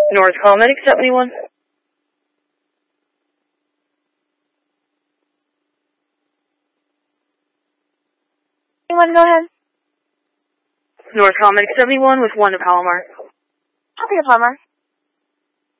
North Call Medic 71. Anyone, go ahead. North Call Medic 71 with 1 to Palomar. Copy to Palomar.